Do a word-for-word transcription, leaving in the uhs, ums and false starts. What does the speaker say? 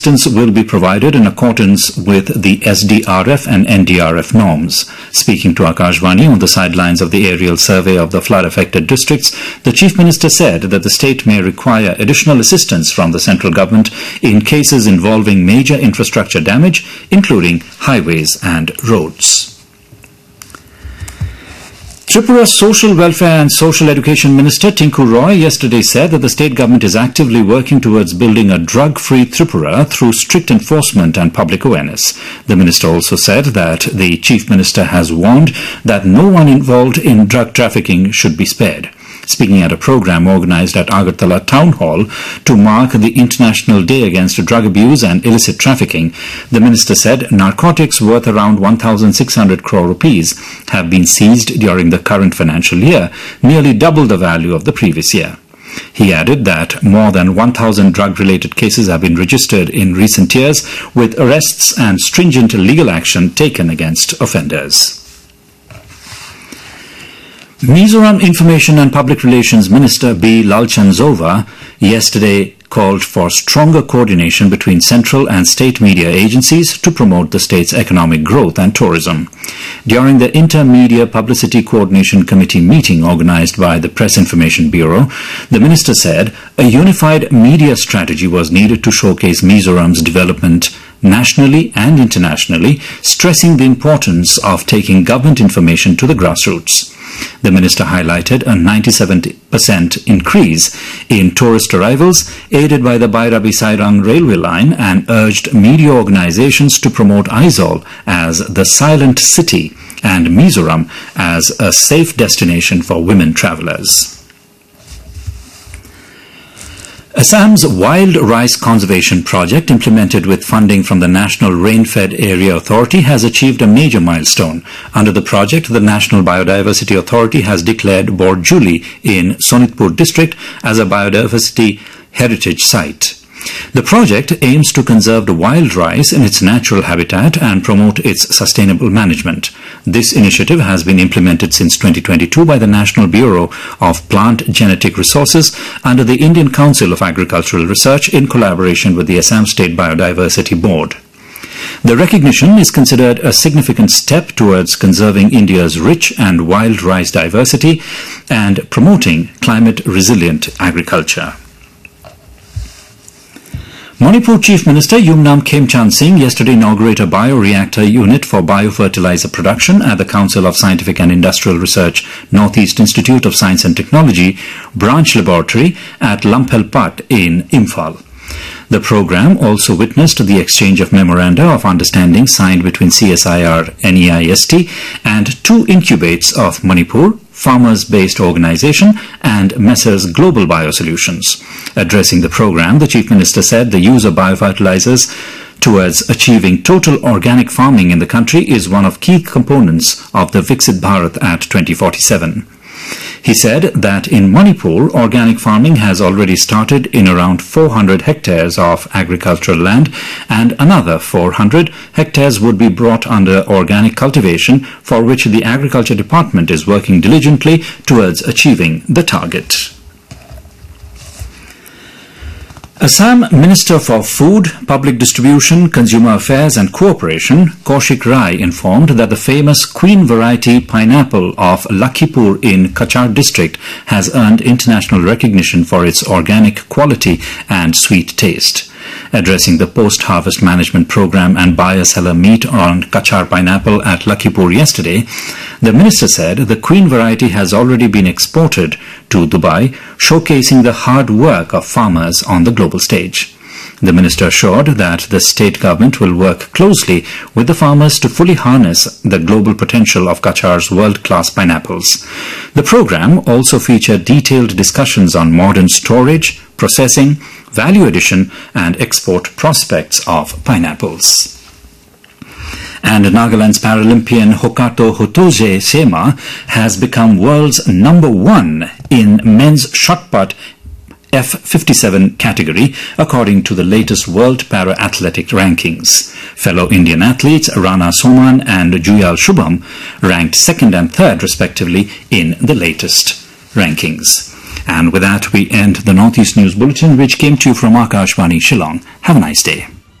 Assistance will be provided in accordance with the S D R F and N D R F norms. Speaking to Akashvani on the sidelines of the aerial survey of the flood-affected districts, the Chief Minister said that the state may require additional assistance from the central government in cases involving major infrastructure damage, including highways and roads. Tripura's Social Welfare and Social Education Minister Tinku Roy yesterday said that the state government is actively working towards building a drug-free Tripura through strict enforcement and public awareness. The minister also said that the Chief Minister has warned that no one involved in drug trafficking should be spared. Speaking at a program organized at Agartala Town Hall to mark the International Day Against Drug Abuse and Illicit Trafficking, the minister said narcotics worth around one thousand six hundred crore rupees have been seized during the current financial year, nearly double the value of the previous year. He added that more than one thousand drug-related cases have been registered in recent years, with arrests and stringent legal action taken against offenders. Mizoram Information and Public Relations Minister B. Lalchandzova yesterday called for stronger coordination between central and state media agencies to promote the state's economic growth and tourism. During the Inter-Media Publicity Coordination Committee meeting organized by the Press Information Bureau, the minister said a unified media strategy was needed to showcase Mizoram's development nationally and internationally, stressing the importance of taking government information to the grassroots. The minister highlighted a ninety-seven percent increase in tourist arrivals aided by the Bairabi-Sairang railway line and urged media organizations to promote Aizawl as the silent city and Mizoram as a safe destination for women travellers. Assam's Wild Rice Conservation Project, implemented with funding from the National Rain-Fed Area Authority, has achieved a major milestone. Under the project, the National Biodiversity Authority has declared Borjuli in Sonitpur district as a biodiversity heritage site. The project aims to conserve the wild rice in its natural habitat and promote its sustainable management. This initiative has been implemented since twenty twenty-two by the National Bureau of Plant Genetic Resources under the Indian Council of Agricultural Research in collaboration with the Assam State Biodiversity Board. The recognition is considered a significant step towards conserving India's rich and wild rice diversity and promoting climate-resilient agriculture. Manipur Chief Minister Yumnam Khemchand Singh yesterday inaugurated a bioreactor unit for biofertilizer production at the Council of Scientific and Industrial Research Northeast Institute of Science and Technology Branch Laboratory at Lamphelpat in Imphal. The program also witnessed the exchange of memoranda of understanding signed between C S I R N E I S T and two incubates of Manipur, farmers-based organization, and Messrs Global Biosolutions. Addressing the program, the Chief Minister said the use of biofertilizers towards achieving total organic farming in the country is one of key components of the Viksit Bharat at twenty forty-seven. He said that in Manipur, organic farming has already started in around four hundred hectares of agricultural land, and another four hundred hectares would be brought under organic cultivation, for which the Agriculture Department is working diligently towards achieving the target. Assam Minister for Food, Public Distribution, Consumer Affairs and Cooperation, Kaushik Rai, informed that the famous Queen variety pineapple of Lakhipur in Kachar district has earned international recognition for its organic quality and sweet taste. Addressing the post-harvest management program and buyer-seller meet on Kachar pineapple at Lakhipur yesterday, the minister said the Queen variety has already been exported to Dubai, showcasing the hard work of farmers on the global stage. The minister assured that the state government will work closely with the farmers to fully harness the global potential of Kachar's world-class pineapples. The program also featured detailed discussions on modern storage, processing, value addition and export prospects of pineapples. And Nagaland's Paralympian Hokato Hotoje Sema has become world's number one in men's shot-put F fifty-seven category, according to the latest World Para-Athletic rankings. Fellow Indian athletes Rana Soman and Juyal Shubham ranked second and third respectively in the latest rankings. And with that, we end the Northeast News Bulletin, which came to you from Akashvani Shillong. Have a nice day.